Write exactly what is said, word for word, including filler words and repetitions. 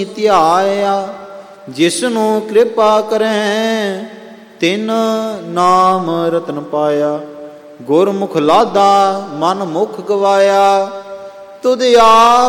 ਧਿਆਇਆ। ਜਿਸਨੂੰ ਕਿਰਪਾ ਕਰੈ ਤਿਨ ਨਾਮ ਰਤਨ ਪਾਇਆ। ਗੁਰਮੁਖ ਲਾਦਾ ਮਨ ਮੁਖ ਗਵਾਇਆ। ਤੁਧ ਆਪ